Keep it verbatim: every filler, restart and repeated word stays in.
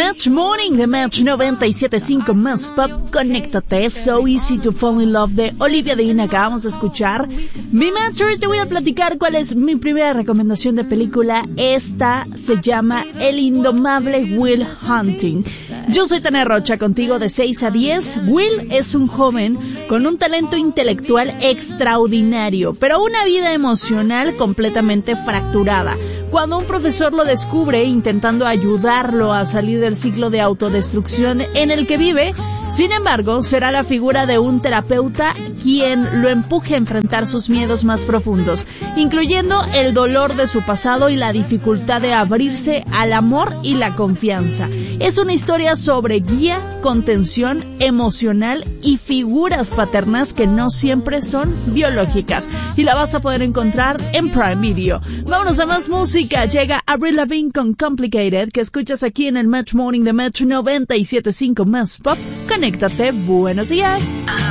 Match Morning de Match noventa y siete punto cinco más Pop. Conéctate. So Easy to Fall in Love de Olivia Dean acabamos de escuchar. Mi Matcher, te voy a platicar cuál es mi primera recomendación de película. Esta se llama El indomable Will Hunting. Yo soy Tania Rocha, contigo de seis a diez. Will es un joven con un talento intelectual extraordinario, pero una vida emocional completamente fracturada. Cuando un profesor lo descubre intentando ayudarlo a salir del ciclo de autodestrucción en el que vive, sin embargo, será la figura de un terapeuta quien lo empuje a enfrentar sus miedos más profundos, incluyendo el dolor de su pasado y la dificultad de abrirse al amor y la confianza. Es una historia sobre guía, contención emocional y figuras paternas que no siempre son biológicas. Y la vas a poder encontrar en Prime Video. Vámonos a más música. Llega Avril Lavigne con Complicated, que escuchas aquí en el Match Morning de Match noventa y siete punto cinco más Pop. Conéctate. Buenos días.